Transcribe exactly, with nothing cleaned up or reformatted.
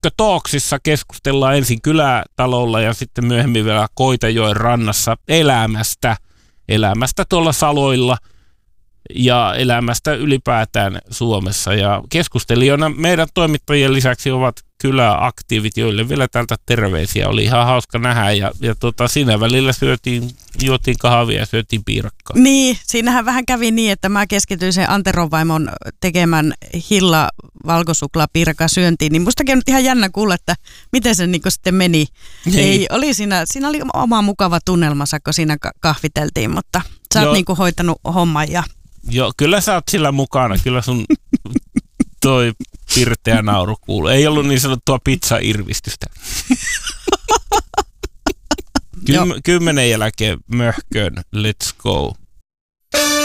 Mökkötooksissa keskustellaan ensin Kylätalolla ja sitten myöhemmin vielä Koitajoen rannassa elämästä. Elämästä tuolla saloilla ja elämästä ylipäätään Suomessa. Ja keskustelijoina meidän toimittajien lisäksi ovat kyläaktiivit, joille vielä täältä terveisiä. Oli ihan hauska nähdä ja, ja tota, siinä välillä syötiin, juotiin kahvia ja syötiin piirakkaa. Niin, siinähän vähän kävi niin, että mä keskityin sen Anteron vaimon tekemän hilla valkosuklaapiirakan syöntiin, niin mustakin on nyt ihan jännä kuulla, että miten se niin sitten meni. Niin. Ei, oli siinä, siinä oli oma mukava tunnelmansa, kun siinä kahviteltiin, mutta sä oot niin kuin hoitanut homman ja... Joo, kyllä sä oot sillä mukana, kyllä sun toi pirteä nauru kuuluu. Ei ollut niin sanottua pizza-irvistystä. Kym, kymmenen jälkeen möhköön, let's go.